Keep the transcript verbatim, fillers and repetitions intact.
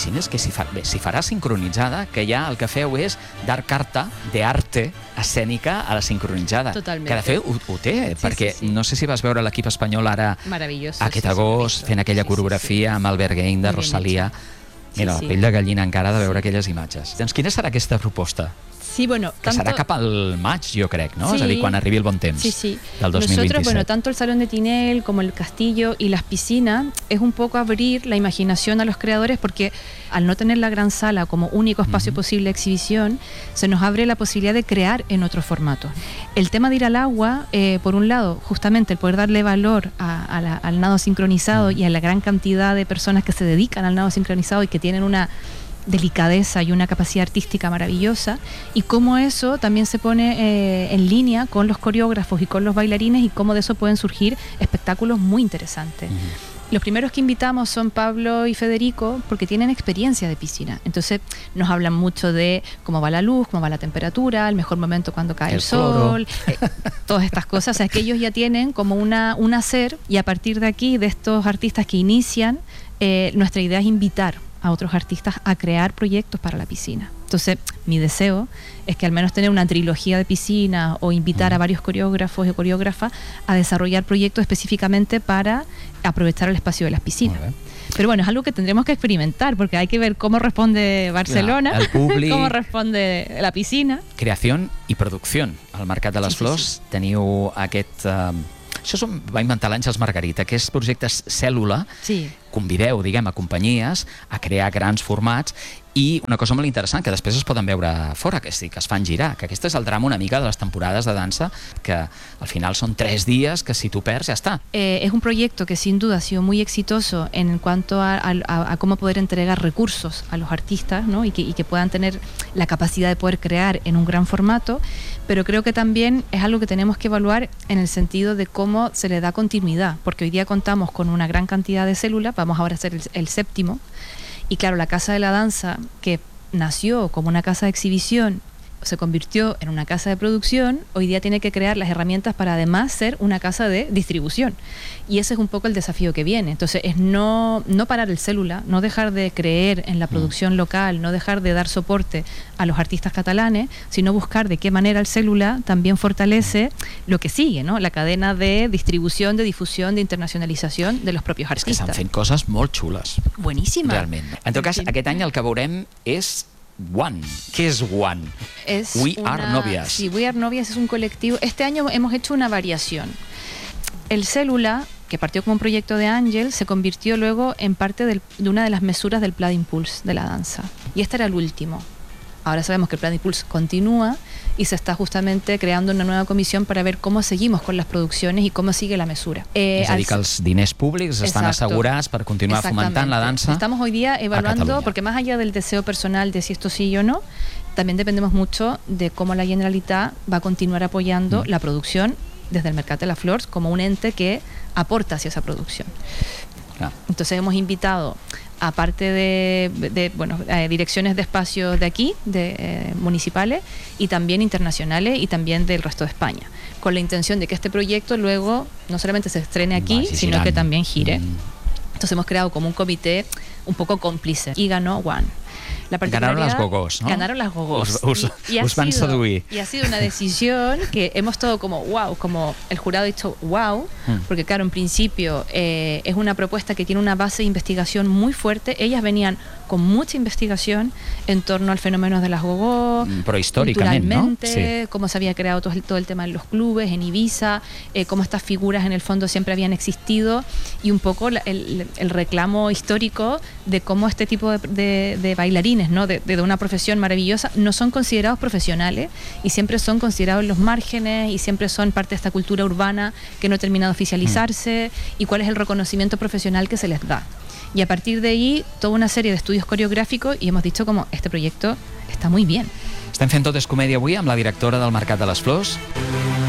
piscina és que si, fa, bé, si farà sincronitzada, que ja el que feu és dar carta d'arte escènica a la sincronitzada. Totalment. Que de fet ho, ho té, sí, perquè sí, sí. no sé si vas veure l'equip espanyol ara aquest sí, agost, sí, fent aquella sí, coreografia sí, sí. amb Albert Gain de Muy Rosalía. Mira, sí, la sí. pell de gallina encara de veure aquelles imatges. Doncs quina serà aquesta proposta? Sí, bueno, que tanto... serà cap al maig, jo crec, ¿no? Sí, és a dir, quan arribi el bon temps sí, sí. del dos mil Nosotros, veintisiete. bueno, tanto el Salón de Tinel como el Castillo y las piscinas es un poco abrir la imaginación a los creadores, porque al no tener la gran sala como único espacio uh-huh. posible de exhibición, se nos abre la posibilidad de crear en otro formato. El tema de ir al agua, eh, por un lado, justamente el poder darle valor a, a la, al nado sincronizado uh-huh. y a la gran cantidad de personas que se dedican al nado sincronizado y que tienen una delicadeza y una capacidad artística maravillosa, y cómo eso también se pone eh, en línea con los coreógrafos y con los bailarines, y cómo de eso pueden surgir espectáculos muy interesantes. Uh-huh. Los primeros que invitamos son Pablo y Federico, porque tienen experiencia de piscina. Entonces nos hablan mucho de cómo va la luz, cómo va la temperatura, el mejor momento cuando cae el, el sol, eh, todas estas cosas. O sea, que ellos ya tienen como una, un hacer, y a partir de aquí, de estos artistas que inician, eh, nuestra idea es invitar a otros artistas a crear proyectos para la piscina. Entonces, mi deseo es que al menos tener una trilogía de piscina o invitar uh-huh. a varios coreógrafos y coreógrafas a desarrollar proyectos específicamente para aprovechar el espacio de las piscinas. Uh-huh. Pero bueno, es algo que tendremos que experimentar, porque hay que ver cómo responde Barcelona, el públic, cómo responde la piscina. Creació i producció. Al Mercat de les sí, sí, Flors sí. teniu aquest... Uh, això és, va inventar l'Àngels Margarita, que és projectes cèl·lula. Sí. Convideu, diguem, a companyies a crear grans formats, i una cosa molt interessant, que després es poden veure fora, que sí, que es fan girar, que aquest és el drama una mica de les temporades de dansa, que al final són tres dies que si tu perds ja està. Eh, es un proyecto que sin duda ha sido muy exitoso en cuanto a, a, a cómo poder entregar recursos a los artistas, ¿no? y, que, y que puedan tener la capacidad de poder crear en un gran formato, pero creo que también es algo que tenemos que evaluar en el sentido de cómo se le da continuidad, porque hoy día contamos con una gran cantidad de células, vamos ahora a hacer el, el séptimo, y claro, la Casa de la Danza, que nació como una casa de exhibición, se convirtió en una casa de producción, hoy día tiene que crear las herramientas para además ser una casa de distribución. Y ese es un poco el desafío que viene. Entonces es no, no parar el célula, no dejar de creer en la producción local, no dejar de dar soporte a los artistas catalanes, sino buscar de qué manera el célula también fortalece lo que sigue, ¿no? La cadena de distribución, de difusión, de internacionalització de los propios artistes. És que s'han fet coses molt xules. Bueníssimes. Realment. En tot cas, aquest any el que veurem és One. ¿Qué es One? Es We una, Are Novias. Sí, We Are Novias es un colectivo. Este año hemos hecho una variación. El Célula, que partió como un proyecto de Ángel, se convirtió luego en parte del, de una de las mesuras del Plan Impulse de la danza. Y este era el último. Ahora sabemos que el Plan Impulse continúa y se está justamente creando una nueva comisión para ver cómo seguimos con las producciones y cómo sigue la mesura. Eh, és a dir, que els diners públics estan Exacto. assegurats per continuar fomentant la dansa. Estamos hoy día evaluando, porque más allá del deseo personal de si esto sí o no, también dependemos mucho de cómo la Generalitat va a continuar apoyando mm. la producción desde el Mercat de les Flors como un ente que aporta hacia esa producción. Claro. Entonces hemos invitado, aparte de, de bueno, eh, direcciones de espacios de aquí, de eh, municipales, y también internacionales y también del resto de España, con la intención de que este proyecto luego no solamente se estrene aquí, Vaya, sino que también gire. Mm. Entonces hemos creado como un comité un poco cómplice y ganó One. La Ganaron las gogos, ¿no? Ganaron las gogos. Us, us, y, y us van sido, seduir. Y ha sido una decisión que hemos todo como wow, como el jurado ha dicho wow, mm. porque claro, en principio eh, es una propuesta que tiene una base de investigación muy fuerte. Ellas venían con mucha investigación en torno al fenómeno de las gogos, pero históricamente, ¿no? Sí. Cómo se había creado todo el, todo el tema en los clubes, en Ibiza, eh, cómo estas figuras en el fondo siempre habían existido, y un poco la, el, el reclamo histórico de cómo este tipo de, de, de bailarines, ¿no? De, de una profesión maravillosa, no son considerados profesionales y siempre son considerados en los márgenes y siempre son parte de esta cultura urbana que no ha terminado de oficializarse, mm. y cuál es el reconocimiento profesional que se les da. Y a partir de ahí, toda una serie de estudios coreográficos, y hemos dicho como este proyecto está muy bien. Estem fent Tot és Comèdia avui amb la directora del Mercat de les Flors,